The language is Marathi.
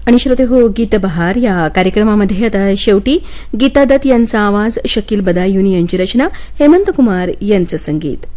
आणि श्रोते हो, गीत बहार या कार्यक्रमामध्ये आता शेवटी गीता दत्त यांचा आवाज, शकील बदायुनी यांची रचना, हेमंत कुमार यांचं संगीत.